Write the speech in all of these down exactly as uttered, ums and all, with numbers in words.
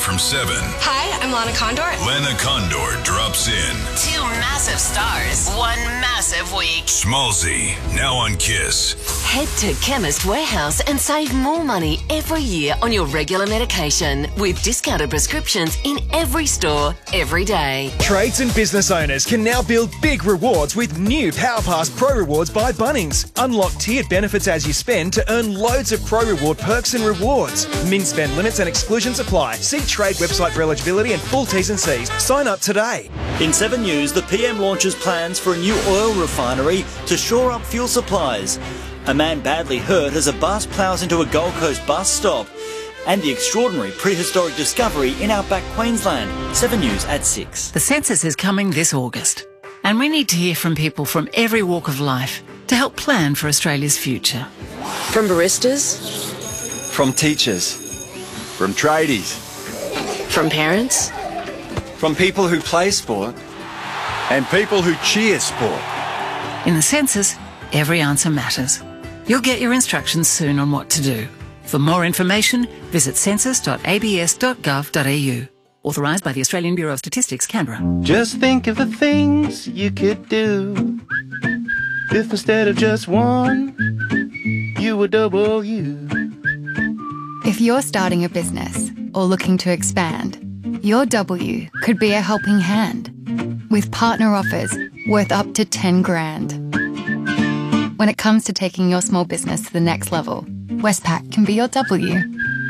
from seven. Hi, I'm Lana Condor. Lana Condor drops in. Two massive stars, one massive week. Schmalzy, now on Kiss. Head to Chemist Warehouse and save more money every year on your regular medication with discounted prescriptions in every store, every day. Trades and business owners can now build big rewards with new PowerPass Pro Rewards by Bunnings. Unlock tiered benefits as you spend to earn loads of Pro Reward perks and rewards. Min spend limits and exclusions apply. See Trade website for eligibility and full T's and C's. Sign up today. In seven News, the P M launches plans for a new oil refinery to shore up fuel supplies. A man badly hurt as a bus ploughs into a Gold Coast bus stop. And the extraordinary prehistoric discovery in outback Queensland. seven News at six. The census is coming this August, and we need to hear from people from every walk of life to help plan for Australia's future. From baristas, from teachers, from tradies, from parents, from people who play sport, and people who cheer sport. In the census, every answer matters. You'll get your instructions soon on what to do. For more information, visit census dot a b s dot gov dot a u. Authorised by the Australian Bureau of Statistics, Canberra. Just think of the things you could do if instead of just one, you were double you. If you're starting a business or looking to expand, your W could be a helping hand with partner offers worth up to ten grand. When it comes to taking your small business to the next level, Westpac can be your W.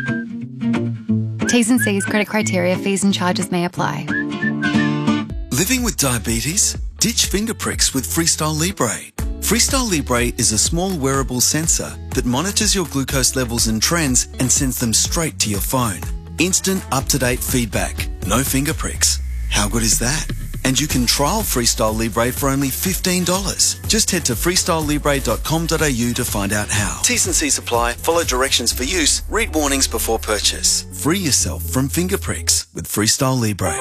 T's and C's, credit criteria, fees and charges may apply. Living with diabetes? Ditch finger pricks with Freestyle Libre. Freestyle Libre is a small wearable sensor that monitors your glucose levels and trends and sends them straight to your phone. Instant, up-to-date feedback. No finger pricks. How good is that? And you can trial Freestyle Libre for only fifteen dollars. Just head to freestyle libre dot com dot a u to find out how. T's and C's apply. Follow directions for use. Read warnings before purchase. Free yourself from finger pricks with Freestyle Libre.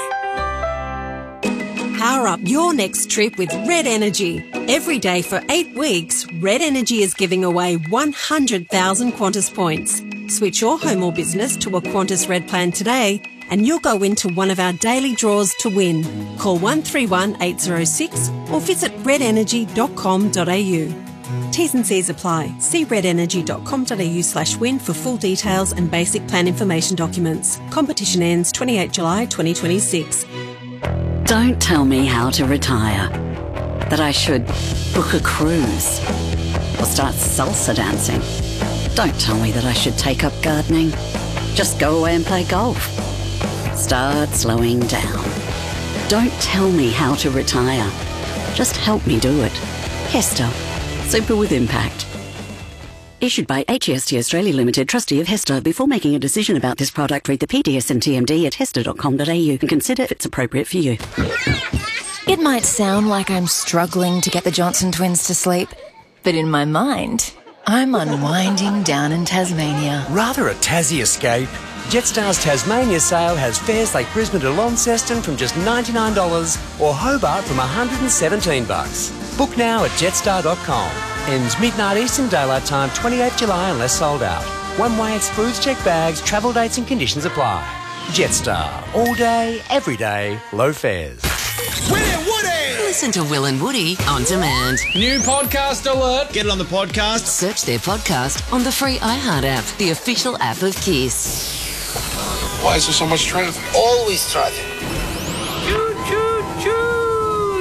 Power up your next trip with Red Energy. Every day for eight weeks, Red Energy is giving away one hundred thousand Qantas points. Switch your home or business to a Qantas Red plan today and you'll go into one of our daily draws to win. Call one three one eight zero six or visit red energy dot com dot a u. T's and C's apply. See red energy dot com dot a u slash win for full details and basic plan information documents. Competition ends twenty-eighth of July twenty twenty-six. Don't tell me how to retire. That I should book a cruise or start salsa dancing. Don't tell me that I should take up gardening. Just go away and play golf. Start slowing down. Don't tell me how to retire. Just help me do it. Hester. Super with impact. Issued by H E S T Australia Limited, trustee of Hester. Before making a decision about this product, read the P D S and T M D at hester dot com dot a u and consider if it's appropriate for you. It might sound like I'm struggling to get the Johnson twins to sleep, but in my mind, I'm unwinding down in Tasmania. Rather a Tassie escape? Jetstar's Tasmania sale has fares like Brisbane to Launceston from just ninety-nine dollars or Hobart from one hundred seventeen bucks. Book now at jetstar dot com. Ends midnight Eastern Daylight Time, twenty-eighth of July unless sold out. One way excludes checked bags, travel dates and conditions apply. Jetstar. All day, every day, low fares. Will and Woody! Listen to Will and Woody on demand. New podcast alert. Get it on the podcast. Search their podcast on the free iHeart app, the official app of Kiss. Why is there so much traffic? Always traffic. Choo, choo, choo.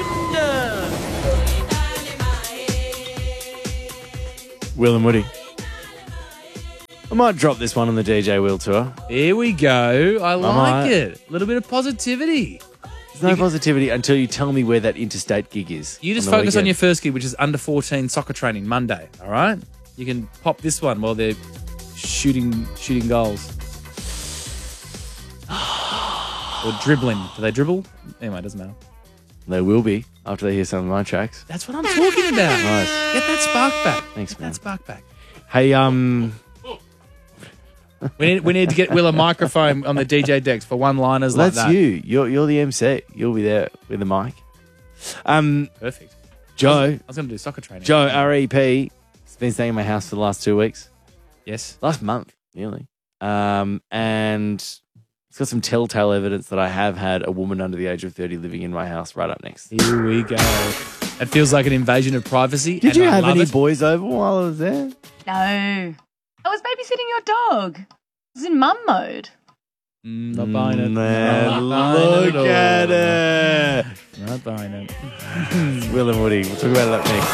Will and Woody. I might drop this one on the D J Will tour. Here we go. I like might. it. A little bit of positivity. There's no You- positivity until you tell me where that interstate gig is. You just on the focus on weekend. your first gig, which is under fourteen soccer training Monday. All right, you can pop this one while they're shooting shooting goals or dribbling. Do they dribble? Anyway, it doesn't matter. They will be after they hear some of my tracks. That's what I'm talking about. Nice. Get that spark back. Thanks, Get man. that spark back. Hey, um, We need we need to get Will a microphone on the D J decks for one liners like that's that. you. You're you're the M C. You'll be there with the mic. Um, Perfect. Joe. I was, I was going to do soccer training. Joe R E P has been staying in my house for the last two weeks. Yes. Last month, nearly. Um, and It's got some telltale evidence that I have had a woman under the age of thirty living in my house. Right up next. Here we go. It feels like an invasion of privacy. Did and you I have love any it. boys over while I was there? No. I was babysitting your dog. I was in mum mode. Mm, not buying it. Man, Not buying look it at all. it. Not buying it. Will and Woody. We'll talk about it up next.